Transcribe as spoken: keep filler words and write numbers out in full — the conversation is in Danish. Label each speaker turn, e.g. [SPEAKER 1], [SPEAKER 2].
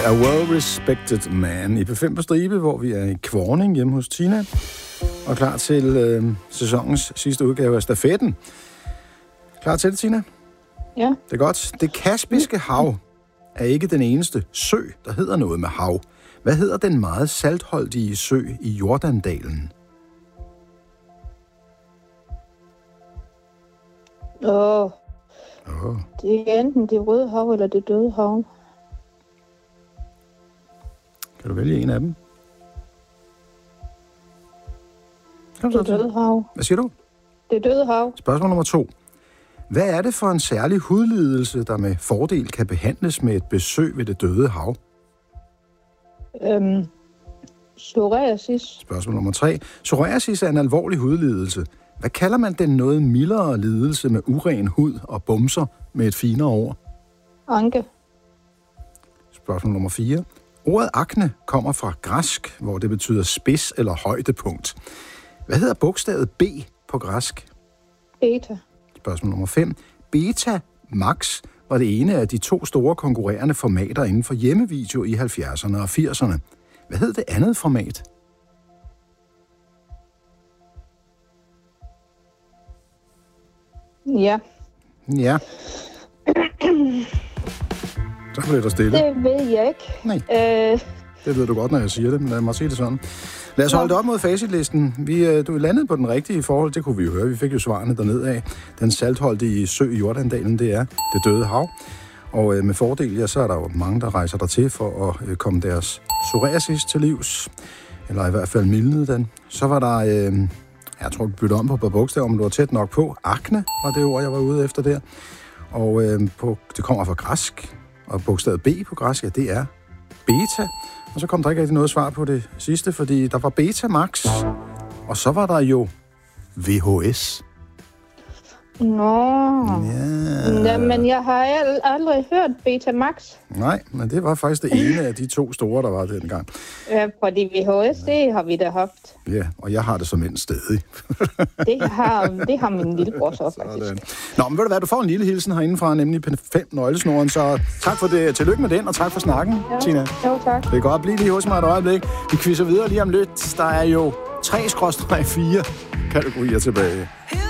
[SPEAKER 1] A well-respected man i P fem på stribe, hvor vi er i Kvorning hjemme hos Tina. Og klar til øh, sæsonens sidste udgave af stafetten. Klar til det, Tina?
[SPEAKER 2] Ja.
[SPEAKER 1] Det er godt. Det Kaspiske Hav er ikke den eneste sø, der hedder noget med hav. Hvad hedder den meget saltholdige sø i Jordandalen?
[SPEAKER 2] Åh,
[SPEAKER 1] Oh.
[SPEAKER 2] det er enten det røde hav eller det døde hav.
[SPEAKER 1] Kan du vælge en af dem? Kom
[SPEAKER 2] Det døde hav.
[SPEAKER 1] Hvad siger du?
[SPEAKER 2] Det døde hav.
[SPEAKER 1] Spørgsmål nummer to. Hvad er det for en særlig hudlidelse, der med fordel kan behandles med et besøg ved det døde hav?
[SPEAKER 2] Øhm, psoriasis.
[SPEAKER 1] Spørgsmål nummer tre. Psoriasis er en alvorlig hudlidelse. Hvad kalder man den noget mildere lidelse med uren hud og bumser med et finere ord?
[SPEAKER 2] Anke.
[SPEAKER 1] Spørgsmål nummer fire. Ordet akne kommer fra græsk, hvor det betyder spids eller højdepunkt. Hvad hedder bogstavet B på græsk?
[SPEAKER 2] Beta.
[SPEAKER 1] Spørgsmål nummer fem. Beta Max var det ene af de to store konkurrerende formater inden for hjemmevideo i halvfjerdserne og firserne. Hvad hed det andet format?
[SPEAKER 2] Ja.
[SPEAKER 1] Ja. Så blev der stille.
[SPEAKER 2] Det ved jeg ikke.
[SPEAKER 1] Nej.
[SPEAKER 2] Øh,
[SPEAKER 1] Det ved du godt, når jeg siger det, men lad mig sige det sådan. Lad os holde det op mod facitlisten. Vi, du er landet på den rigtige forhold, det kunne vi jo høre. Vi fik jo svarene dernede af. Den saltholdige sø i Jordandalen, det er det døde hav. Og øh, med fordel, ja, så er der jo mange, der rejser der til for at øh, komme deres psoriasis til livs. Eller i hvert fald mildne den. Så var der, øh, jeg tror, vi bytte om på på bogstaver, men du var tæt nok på. Akne var det ord, jeg var ude efter der. Og øh, på, det kommer fra græsk. Og bogstavet B på græsk, ja, det er beta. Og så kom der ikke rigtig noget svar på det sidste, fordi der var Beta Max, og så var der jo V H S.
[SPEAKER 2] Nå.
[SPEAKER 1] Ja.
[SPEAKER 2] Jamen, jeg har al- aldrig hørt Beta Max.
[SPEAKER 1] Nej, men det var faktisk det ene af de to store, der var dengang.
[SPEAKER 2] Ja, fordi V H S, det har vi da haft.
[SPEAKER 1] Ja, og jeg har det som en stadig.
[SPEAKER 2] Det har, det har min lillebror så faktisk.
[SPEAKER 1] Sådan. Nå, men ved du hvad, du får en lille hilsen herindefra, nemlig P fem nøglesnoren, så tak for det. Tillykke med den, og tak for snakken,
[SPEAKER 2] Ja.
[SPEAKER 1] Tina.
[SPEAKER 2] Jo, tak.
[SPEAKER 1] Det er godt, bliv lige hos mig et øjeblik. Vi quizzer videre lige om lidt. Der er jo tre skråstreg fire kategorier tilbage.